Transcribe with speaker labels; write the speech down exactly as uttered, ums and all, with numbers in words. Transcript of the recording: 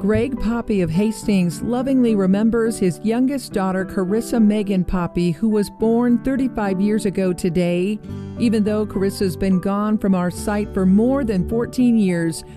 Speaker 1: Greg Poppy of Hastings lovingly remembers his youngest daughter, Carissa Megan Poppy, who was born thirty-five years ago today. Even though Carissa's been gone from our site for more than fourteen years,